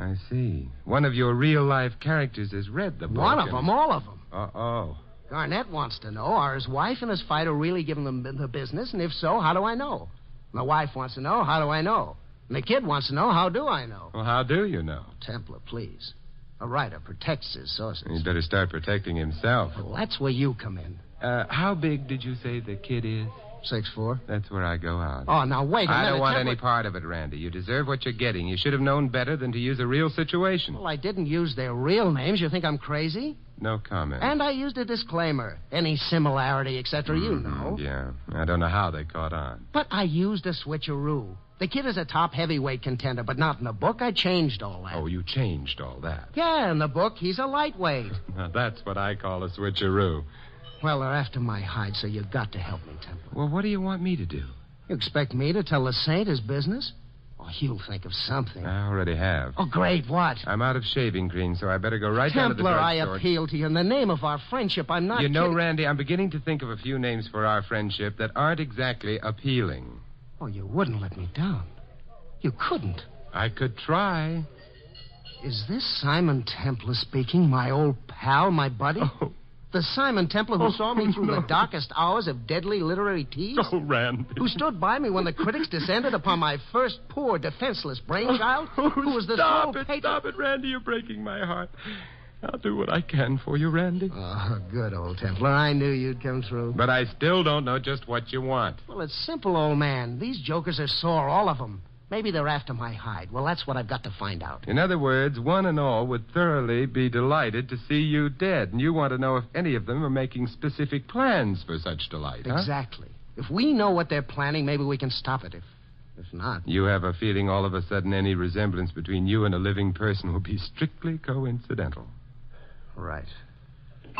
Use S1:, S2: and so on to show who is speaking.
S1: I see. One of your real-life characters has read the book.
S2: One of them, all of them.
S1: Uh-oh.
S2: Garnett wants to know, are his wife and his fighter really giving them the business? And if so, how do I know? My wife wants to know, how do I know? And the kid wants to know, how do I know?
S1: Well, how do you know?
S2: Templar, please. A writer protects his sources.
S1: He'd better start protecting himself.
S2: Well, that's where you come in.
S1: How big did you say the kid is?
S2: 6'4".
S1: That's where I go out.
S2: Oh, now wait a minute.
S1: I don't want
S2: Templar...
S1: any part of it, Randy. You deserve what you're getting. You should have known better than to use a real situation.
S2: Well, I didn't use their real names. You think I'm crazy?
S1: No comment.
S2: And I used a disclaimer. Any similarity, etc., you know.
S1: Yeah. I don't know how they caught on.
S2: But I used a switcheroo. The kid is a top heavyweight contender, but not in the book. I changed all that.
S1: Oh, you changed all that.
S2: Yeah, in the book, he's a lightweight.
S1: Now, that's what I call a switcheroo.
S2: Well, they're after my hide, so you've got to help me, Templar.
S1: Well, what do you want me to do?
S2: You expect me to tell the Saint his business? Oh, he'll think of something.
S1: I already have.
S2: Oh, great. What?
S1: I'm out of shaving cream, so I better go right down to the
S2: Templar, I
S1: drugstore.
S2: appeal to you in the name of our friendship. I'm not
S1: You know,
S2: kidding.
S1: Randy, I'm beginning to think of a few names for our friendship that aren't exactly appealing.
S2: Oh, you wouldn't let me down. You couldn't.
S1: I could try.
S2: Is this Simon Templar speaking? My old pal, my buddy?
S1: Oh.
S2: The Simon Templar who saw me through the darkest hours of deadly literary tease?
S1: Oh, Randy.
S2: Who stood by me when the critics descended upon my first poor, defenseless brainchild? Who was the sole patron...
S1: Stop it, Randy. You're breaking my heart. I'll do what I can for you, Randy.
S2: Oh, good old Templar. I knew you'd come through.
S1: But I still don't know just what you want.
S2: Well, it's simple, old man. These jokers are sore, all of them. Maybe they're after my hide. Well, that's what I've got to find out.
S1: In other words, one and all would thoroughly be delighted to see you dead, and you want to know if any of them are making specific plans for such delight, huh?
S2: Exactly. If we know what they're planning, maybe we can stop it. If not...
S1: You have a feeling all of a sudden any resemblance between you and a living person will be strictly coincidental.
S2: Right.